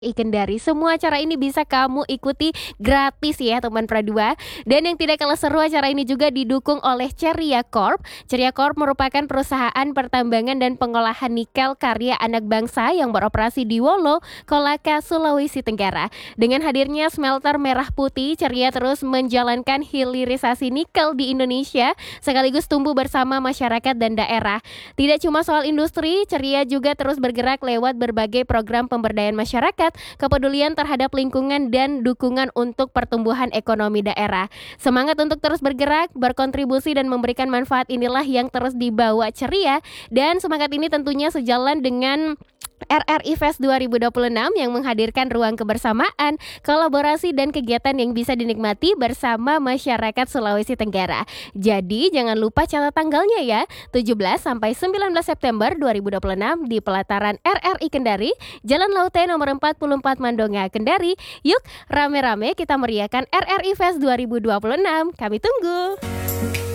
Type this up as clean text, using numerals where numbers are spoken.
Kendari. Semua acara ini bisa kamu ikuti gratis ya teman Pradua. Dan yang tidak kalah seru, acara ini juga didukung oleh Ceria Corp. Ceria Corp merupakan perusahaan pertambangan dan pengolahan nikel karya anak bangsa yang beroperasi di Wolo, Kolaka, Sulawesi Tenggara. Dengan hadirnya smelter merah putih, Ceria terus menjalankan hilirisasi nikel di Indonesia sekaligus tumbuh bersama masyarakat dan daerah. Tidak cuma soal industri, Ceria juga terus bergerak lewat berbagai program pemberdayaan masyarakat, kepedulian terhadap lingkungan, dan dukungan untuk pertumbuhan ekonomi daerah. Semangat untuk terus bergerak, berkontribusi, dan memberikan manfaat inilah yang terus dibawa Ceria, dan semangat ini tentunya sejalan dengan RRI Fest 2026 yang menghadirkan ruang kebersamaan, kolaborasi, dan kegiatan yang bisa dinikmati bersama masyarakat Sulawesi Tenggara. Jadi jangan lupa catat tanggalnya ya, 17 sampai 19 September 2026 di pelataran RRI Kendari, Jalan Laute nomor 44 Mandonga, Kendari. Yuk rame-rame kita meriahkan RRI Fest 2026. Kami tunggu.